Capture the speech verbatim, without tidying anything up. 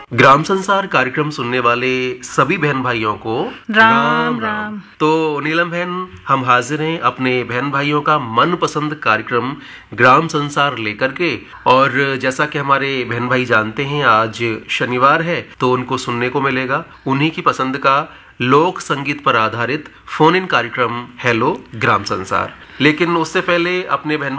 ग्राम संसार कार्यक्रम सुनने वाले सभी बहन भाइयों को राम राम। तो नीलम बहन, हम हाजिर हैं अपने बहन भाइयों का मनपसंद कार्यक्रम ग्राम संसार लेकर के। और जैसा कि हमारे बहन भाई जानते हैं, आज शनिवार है तो उनको सुनने को मिलेगा उन्हीं की पसंद का लोक संगीत पर आधारित फोन इन कार्यक्रम हेलो ग्राम संसार। लेकिन उससे पहले अपने बहन